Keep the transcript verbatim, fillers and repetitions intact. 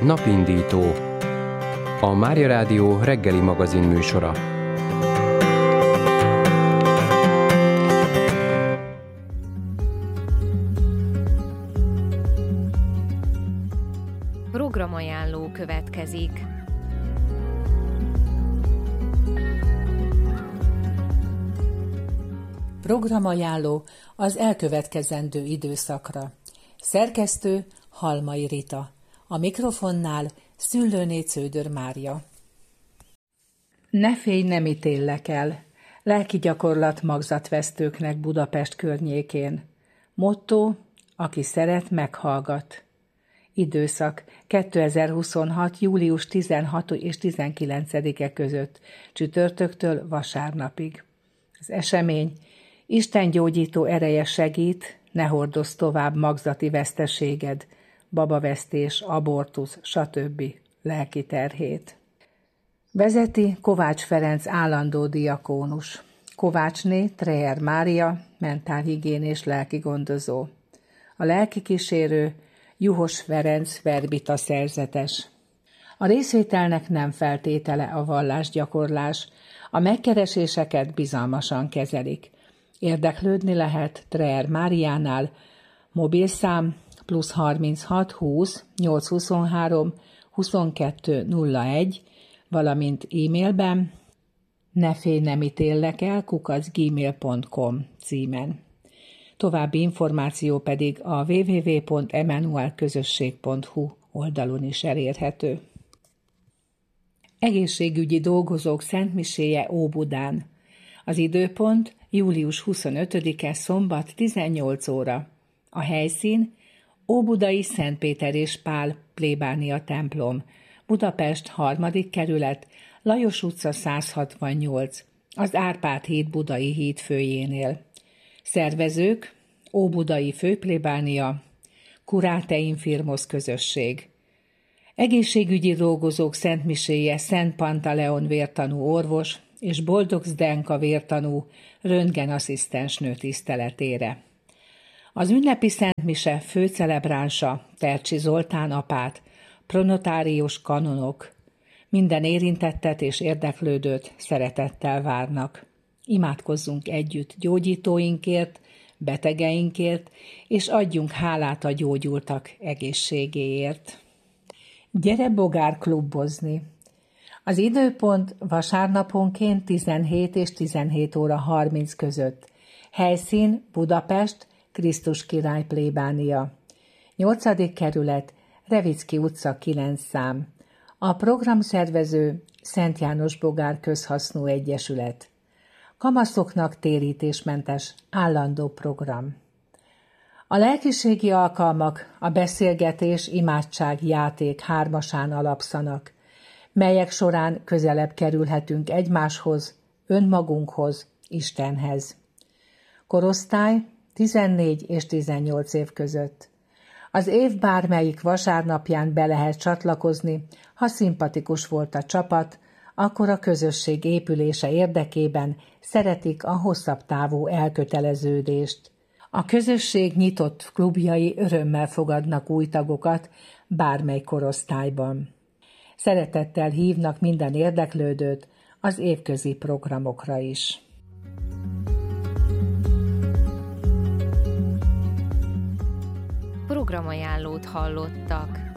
Napindító, a Mária Rádió reggeli magazin műsora. Programajánló következik. Programajánló az elkövetkezendő időszakra. Szerkesztő Halmai Rita. A mikrofonnál Szüllőné Cződör Mária. Ne félj, nem ítéllek el. Lelki gyakorlat magzatvesztőknek Budapest környékén. Motto: aki szeret, meghallgat. Időszak kétezer-huszonhat. július tizenhatodika és tizenkilencedike között, csütörtöktől vasárnapig. Az esemény: Isten gyógyító ereje segít, ne hordozz tovább magzati veszteséged, babavesztés, abortusz, stb. Lelki terhét. Vezeti Kovács Ferenc állandó diakónus. Kovácsné Treher Mária, mentálhigiénés lelki gondozó. A lelki kísérő Juhos Ferenc verbita szerzetes. A részvételnek nem feltétele a vallásgyakorlás, a megkereséseket bizalmasan kezelik. Érdeklődni lehet Treher Máriánál, mobilszám plusz harminchat húsz nyolcszázhuszonhárom huszonkettő nulla egy, valamint e-mailben ne félj, nem ítéllek el kukac gmail pont com címen. További információ pedig a double-u double-u double-u pont emanuelközösség pont hu oldalon is elérhető. Egészségügyi dolgozók szentmiséje Óbudán. Az időpont július huszonötödike szombat tizennyolc óra. A helyszín Óbudai Szent Péter és Pál plébánia templom, Budapest harmadik kerület, Lajos utca száz hatvannyolc, az Árpád híd Budai híd főjénél. Szervezők: Óbudai főplébánia, Curate Infirmos közösség. Egészségügyi dolgozók szentmiséje Szent Pantaleon vértanú orvos és Boldog Zdenka vértanú röntgenasszisztensnő tiszteletére. Az ünnepi szentmise főcelebránsa Tercsi Zoltán apát, pronotárius kanonok. Minden érintettet és érdeklődőt szeretettel várnak. Imádkozzunk együtt gyógyítóinkért, betegeinkért, és adjunk hálát a gyógyultak egészségéért. Gyere bogár klubbozni! Az időpont vasárnaponként tizenhét és tizenhét óra harminc között. Helyszín Budapest, Krisztus király plébánia. nyolcadik kerület, Revicki utca kilenc szám. A programszervező Szent János Bogár Közhasznú Egyesület. Kamaszoknak térítésmentes állandó program. A lelkiségi alkalmak a beszélgetés, imádság, játék hármasán alapszanak, melyek során közelebb kerülhetünk egymáshoz, önmagunkhoz, Istenhez. Korosztály tizennégy és tizennyolc év között. Az év bármelyik vasárnapján be lehet csatlakozni, ha szimpatikus volt a csapat, akkor a közösség épülése érdekében szeretik a hosszabb távú elköteleződést. A közösség nyitott klubjai örömmel fogadnak új tagokat bármely korosztályban. Szeretettel hívnak minden érdeklődőt az évközi programokra is. Programajánlót hallottak.